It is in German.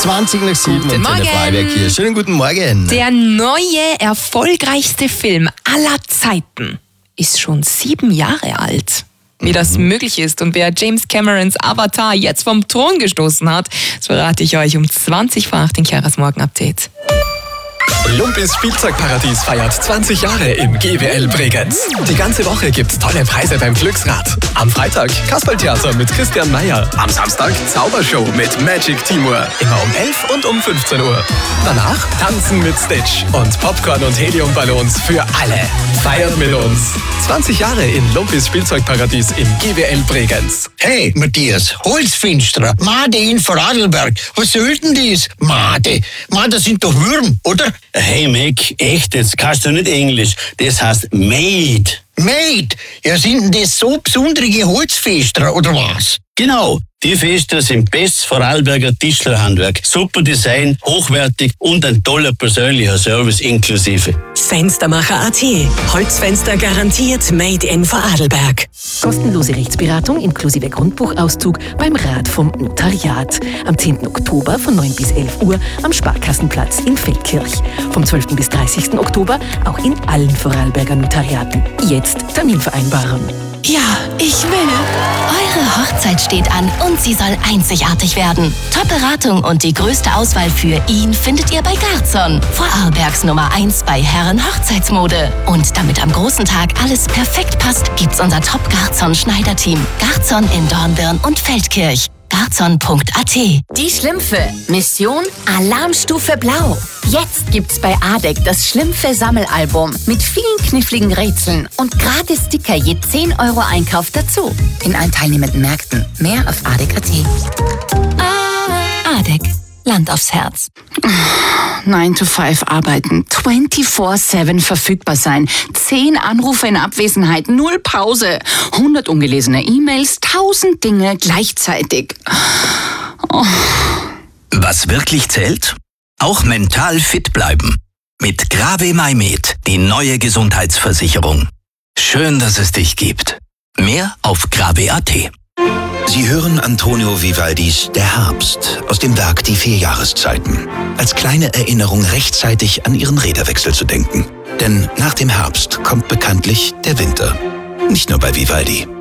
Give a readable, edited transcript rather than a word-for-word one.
7:20 Guten und Antenne Freiberg hier. Schönen guten Morgen. Der neue, erfolgreichste Film aller Zeiten ist schon 7 Jahre alt. Wie das möglich ist und wer James Camerons Avatar jetzt vom Thron gestoßen hat, das verrate ich euch um 20 vor 8 in Chiaras Morgen-Update. Lumpis Spielzeugparadies feiert 20 Jahre im GWL Bregenz. Die ganze Woche gibt's tolle Preise beim Glücksrad. Am Freitag Kasperltheater mit Christian Meyer. Am Samstag Zaubershow mit Magic Timur. Immer um 11 und um 15 Uhr. Danach Tanzen mit Stitch und Popcorn und Heliumballons für alle. Feiert mit uns. 20 Jahre in Lumpis Spielzeugparadies im GWL Bregenz. Hey, Matthias, Holzfenster, Made in Vorarlberg. Was soll denn das? Made, das sind doch Würm, oder? Hey Mac, echt, jetzt kannst du nicht Englisch. Das heißt Made. Made? Ja, sind denn das so besondere Holzfenster, oder was? Genau, die Fester sind bestes Vorarlberger Tischlerhandwerk. Super Design, hochwertig und ein toller persönlicher Service inklusive. Fenstermacher.at. Holzfenster garantiert made in Vorarlberg. Kostenlose Rechtsberatung inklusive Grundbuchauszug beim Rat vom Notariat. Am 10. Oktober von 9 bis 11 Uhr am Sparkassenplatz in Feldkirch. Vom 12. bis 30. Oktober auch in allen Vorarlberger Notariaten. Jetzt Termin vereinbaren. Ja, ich will. Eure Hochzeit steht an und sie soll einzigartig werden. Top-Beratung und die größte Auswahl für ihn findet ihr bei Garzon. Vorarlbergs Nummer 1 bei Herren-Hochzeitsmode. Und damit am großen Tag alles perfekt passt, gibt's unser Top-Garzon-Schneiderteam. Garzon in Dornbirn und Feldkirch. Garzon.at. Die Schlümpfe. Mission Alarmstufe Blau. Jetzt gibt's bei ADEC das Schlümpfe-Sammelalbum mit vielen kniffligen Rätseln und gratis Sticker je 10 € Einkauf dazu. In allen teilnehmenden Märkten. Mehr auf ADEC.at. ADEC. Land aufs Herz. 9 to 5 arbeiten, 24/7 verfügbar sein, 10 Anrufe in Abwesenheit, 0 Pause, 100 ungelesene E-Mails, 1000 Dinge gleichzeitig. Oh. Was wirklich zählt? Auch mental fit bleiben. Mit Grave Maimed, die neue Gesundheitsversicherung. Schön, dass es dich gibt. Mehr auf grave.at. Sie hören Antonio Vivaldis Der Herbst aus dem Werk Die 4 Jahreszeiten. Als kleine Erinnerung rechtzeitig an Ihren Räderwechsel zu denken. Denn nach dem Herbst kommt bekanntlich der Winter. Nicht nur bei Vivaldi.